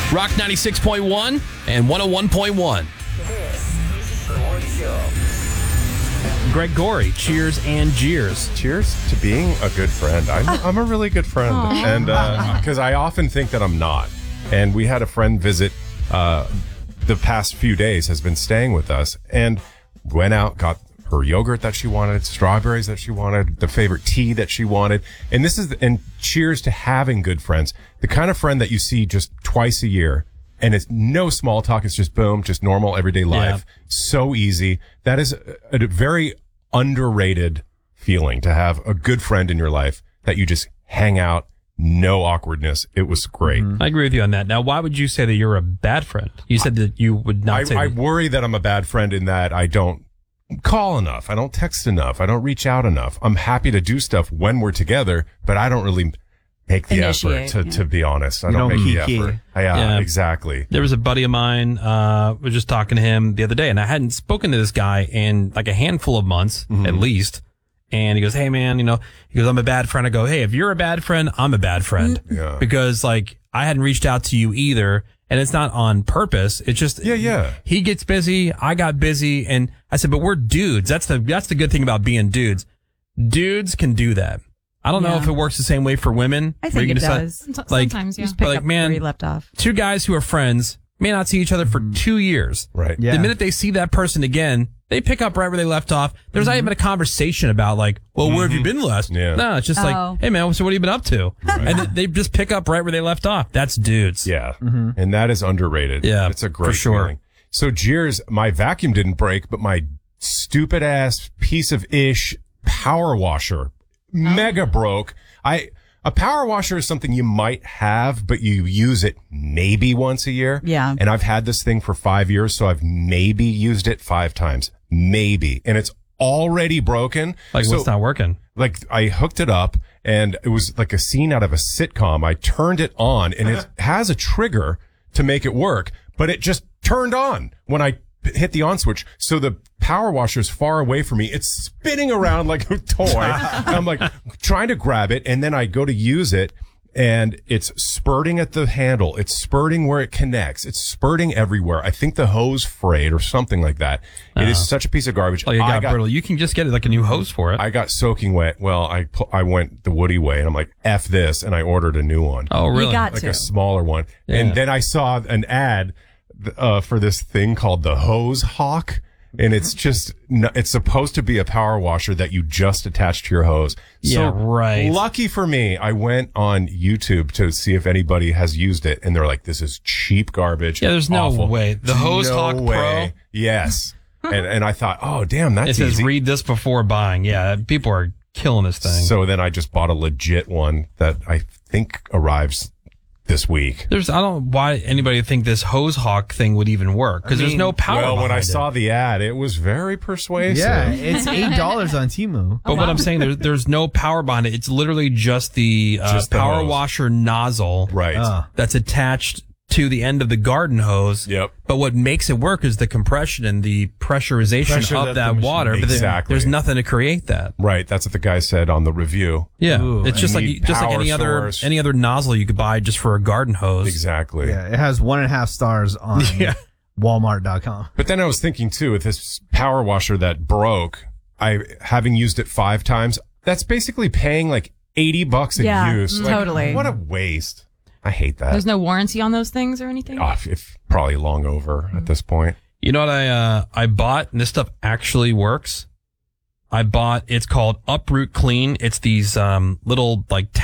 Rock 96.1 and 101.1. Greg Gorey, cheers and jeers. Cheers to being a good friend. I'm a really good friend. And because I often think that I'm not. And we had a friend visit the past few days, has been staying with us, and went out, got her yogurt that she wanted, strawberries that she wanted, the favorite tea that she wanted. And and cheers to having good friends. The kind of friend that you see just twice a year. And it's no small talk. It's just boom, just normal everyday life. Yeah. So easy. That is a very underrated feeling, to have a good friend in your life that you just hang out, no awkwardness. It was great. I agree with you on that. Now, why would you say that you're a bad friend? You said that you would not say I that. worry that I'm a bad friend in that I don't call enough. I don't text enough. I don't reach out enough. I'm happy to do stuff when we're together, but I don't really make the effort, to be honest. I don't make the effort. Yeah, exactly. There was a buddy of mine, was just talking to him the other day, and I hadn't spoken to this guy in like a handful of months, at least. And he goes, hey man, he goes, I'm a bad friend. I go, hey, if you're a bad friend, I'm a bad friend. Yeah. Because like, I hadn't reached out to you either. And it's not on purpose. It's just, he gets busy. I got busy. And I said, but we're dudes. That's the good thing about being dudes. Dudes can do that. I don't know if it works the same way for women. I think it does. Sometimes, Just pick up where you left off. Two guys who are friends may not see each other for 2 years. Right. Yeah. The minute they see that person again, they pick up right where they left off. There's not even a conversation about like, well, where have you been last? Yeah. No, it's just like, hey man, so what have you been up to? And they just pick up right where they left off. That's dudes. Yeah. And that is underrated. Yeah. It's a great for sure. feeling. So jeers, my vacuum didn't break, but my stupid ass piece of ish power washer mega broke. A power washer is something you might have, but you use it maybe once a year. Yeah. And I've had this thing for 5 years, so I've maybe used it 5 times. Maybe. And it's already broken. Like, what's not working? Like, I hooked it up, and it was like a scene out of a sitcom. I turned it on, and it has a trigger to make it work, but it just turned on when I hit the on switch. So the power washer is far away from me. It's spinning around like a toy. And I'm like trying to grab it, and then I go to use it, and it's spurting at the handle. It's spurting where it connects. It's spurting everywhere. I think the hose frayed or something like that. It is such a piece of garbage. Oh, you got brittle. You can just get like a new hose for it. I got soaking wet. Well, I went the Woody way, and I'm like, F this, and I ordered a new one. Oh, really? You got like to. a smaller one. Yeah. And then I saw an ad for this thing called the Hose Hawk. And it's just, it's supposed to be a power washer that you just attach to your hose. Yeah, so right. Lucky for me, I went on YouTube to see if anybody has used it. And they're like, this is cheap garbage. Yeah, there's no awful. way. The Hose Hawk Pro? Yes. and I thought, oh, damn, that's It says easy. read this before buying. Yeah, people are killing this thing. So then I just bought a legit one that I think arrives this week. I don't know why anybody would think this Hose Hawk thing would even work, because there's no power. Well, when I behind saw it. the ad, it was very persuasive. Yeah, it's $8 on Temu. But what I'm saying, there's no power behind it. It's literally just the Just the power hose. washer nozzle, Right. that's attached to the end of the garden hose. Yep. But what makes it work is the compression and the pressurization Pressure of that that the machine- water. But Exactly. there's nothing to create that. Right. That's what the guy said on the review. Yeah, Ooh, it's just I like need power source. any other nozzle you could buy just for a garden hose. Exactly. Yeah, it has 1.5 stars on Walmart.com. But then I was thinking too, with this power washer that broke, having used it 5 times, that's basically paying like $80 a use. Like, totally. What a waste. I hate that. There's no warranty on those things or anything? It's probably long over at this point. You know what I bought, and this stuff actually works. It's called Uproot Clean. It's these little like